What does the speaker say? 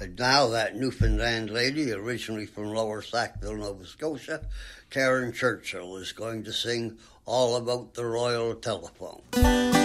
And now that Newfoundland lady, originally from Lower Sackville, Nova Scotia, Karen Churchill, is going to sing all about the Royal Telephone.